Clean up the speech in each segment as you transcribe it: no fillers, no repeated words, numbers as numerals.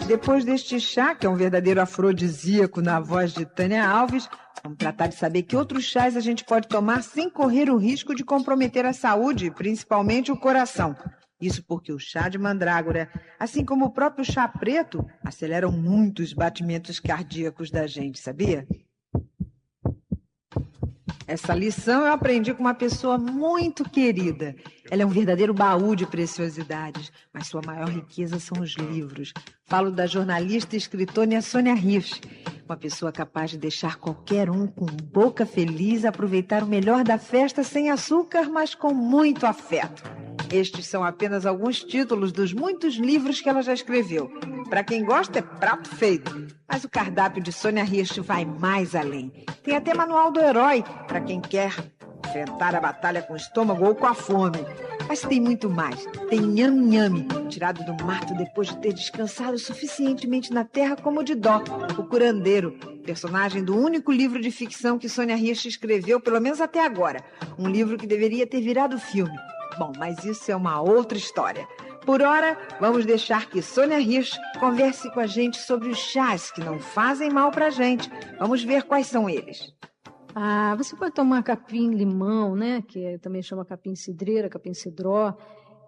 Depois deste chá, que é um verdadeiro afrodisíaco na voz de Tânia Alves, vamos tratar de saber que outros chás a gente pode tomar sem correr o risco de comprometer a saúde, principalmente o coração. Isso porque o chá de mandrágora, assim como o próprio chá preto, aceleram muito os batimentos cardíacos da gente, sabia? Essa lição eu aprendi com uma pessoa muito querida. Ela é um verdadeiro baú de preciosidades, mas sua maior riqueza são os livros. Falo da jornalista e escritora Sônia Hirsch, uma pessoa capaz de deixar qualquer um com boca feliz aproveitar o melhor da festa sem açúcar, mas com muito afeto. Estes são apenas alguns títulos dos muitos livros que ela já escreveu. Para quem gosta, é prato feito. Mas o cardápio de Sônia Hirsch vai mais além. Tem até manual do herói, para quem quer enfrentar a batalha com o estômago ou com a fome. Mas tem muito mais. Tem nhame-nhame, tirado do mato depois de ter descansado suficientemente na terra como de dó. O curandeiro, personagem do único livro de ficção que Sônia Hirsch escreveu, pelo menos até agora. Um livro que deveria ter virado filme. Bom, mas isso é uma outra história. Por hora, vamos deixar que Sônia Hirsch converse com a gente sobre os chás que não fazem mal pra gente. Vamos ver quais são eles. Você pode tomar capim-limão, né? Que também chama capim-cidreira, capim-cidró,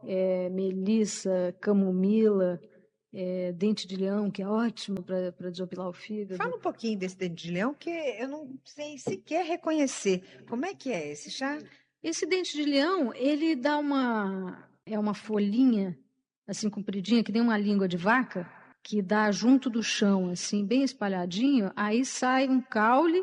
melissa, camomila, dente de leão, que é ótimo para desopilar o fígado. Fala um pouquinho desse dente de leão, que eu não sei sequer reconhecer. Como é que é esse chá? Esse dente de leão, ele dá uma folhinha, assim, compridinha, que nem uma língua de vaca, que dá junto do chão, assim, bem espalhadinho, aí sai um caule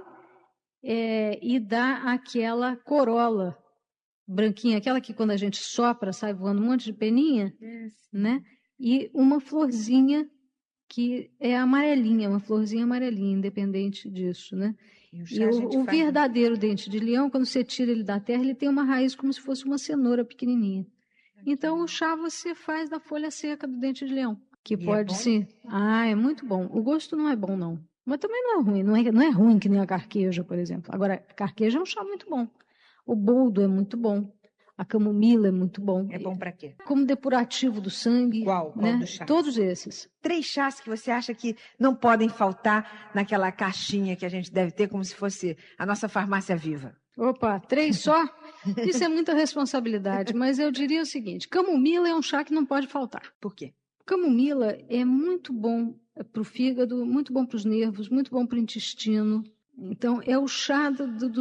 e dá aquela corola branquinha, aquela que quando a gente sopra sai voando um monte de peninha, né? E uma florzinha que é amarelinha, uma florzinha amarelinha, independente disso, né? E o verdadeiro dente de leão, quando você tira ele da terra, ele tem uma raiz como se fosse uma cenoura pequenininha. Então, o chá você faz da folha seca do dente de leão. Que pode ser... é muito bom. O gosto não é bom, não. Mas também não é ruim. Não é ruim que nem a carqueja, por exemplo. Agora, a carqueja é um chá muito bom. O boldo é muito bom. A camomila é muito bom. É bom para quê? Como depurativo do sangue. Qual dos chás? Todos esses. 3 chás que você acha que não podem faltar naquela caixinha que a gente deve ter como se fosse a nossa farmácia viva. Opa, 3 só? Isso é muita responsabilidade, mas eu diria o seguinte, camomila é um chá que não pode faltar. Por quê? Camomila é muito bom para o fígado, muito bom para os nervos, muito bom para o intestino. Então, é o chá do